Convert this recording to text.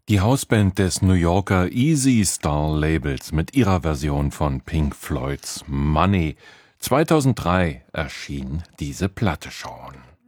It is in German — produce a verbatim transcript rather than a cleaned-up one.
Die Hausband des New Yorker Easy Star Labels mit ihrer Version von Pink Floyds Money. zweitausenddrei erschien diese Platte schon.